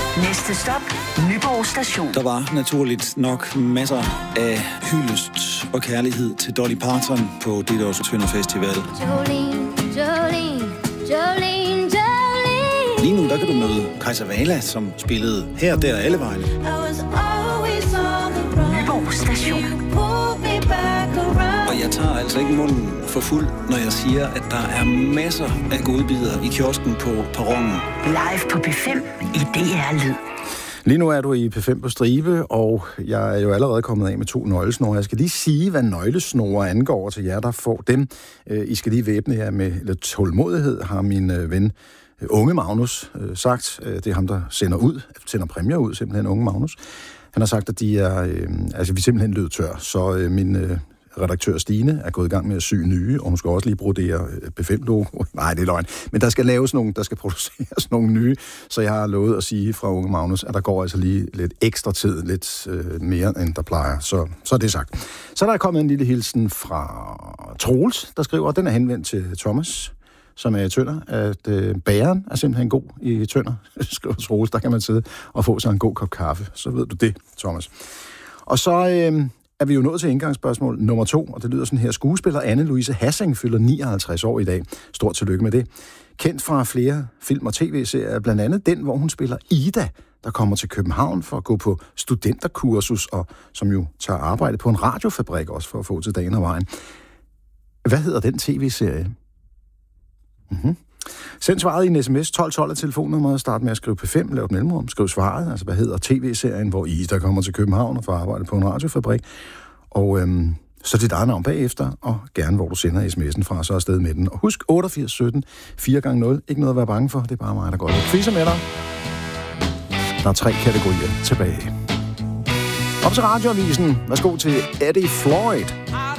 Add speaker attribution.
Speaker 1: Næste stop, Nyborg Station.
Speaker 2: Der var naturligt nok masser af hyldest og kærlighed til Dolly Parton på dette års Tønder Festival.
Speaker 3: Jolene, Jolene, Jolene, Jolene.
Speaker 2: Lige nu der kan du møde Kajsa Wala, som spillede her, der og alle vegne.
Speaker 1: Nyborg Station.
Speaker 2: Og jeg tager altså ikke munden for fuld, når jeg siger, at der er masser af godbidder i kiosken på perronen.
Speaker 1: Live på P5 i DR Lyd.
Speaker 4: Lige nu er du i P5 på stribe, og jeg er jo allerede kommet af med 2 nøglesnore. Jeg skal lige sige, hvad nøglesnore angår til jer, der får dem. I skal lige væbne jer med lidt tålmodighed, har min ven Unge Magnus sagt. Det er ham, der sender præmier ud, simpelthen Unge Magnus. Han har sagt, at de er, vi simpelthen lød tør, så min redaktør Stine er gået i gang med at sy nye, og hun skal også lige brodere P5-logo. Nej, det er løgn. Men der skal laves nogle, der skal produceres nogle nye, så jeg har lovet at sige fra Unge Magnus, at der går altså lige lidt ekstra tid, lidt mere end der plejer. Så er det sagt. Så der er kommet en lille hilsen fra Troels, der skriver, og den er henvendt til Thomas, som er i Tønder, at bageren er simpelthen god i Tønder, skriver Troels. Der kan man sidde og få sig en god kop kaffe. Så ved du det, Thomas. Og så er vi jo nået til indgangsspørgsmål nummer 2, og det lyder sådan her. Skuespiller Anne-Louise Hassing fylder 59 år i dag. Stort tillykke med det. Kendt fra flere film- og tv-serier, blandt andet den, hvor hun spiller Ida, der kommer til København for at gå på studenterkursus, og som jo tager arbejde på en radiofabrik også for at få til dagen og vejen. Hvad hedder den tv-serie? Send svaret i en sms 1212 af telefonnummeret. Start med at skrive P5, lav et mellemrum, skriv svaret, altså hvad hedder tv-serien, hvor Ida kommer til København og får arbejde på en radiofabrik. Og så dit eget navn bagefter, og gerne hvor du sender sms'en fra, så afsted med den. Og husk 8817 4x0, ikke noget at være bange for, det er bare mig, der går lidt quizzer med dig. Der er 3 kategorier tilbage. Op til radioavisen. Værsgo til Eddie Floyd.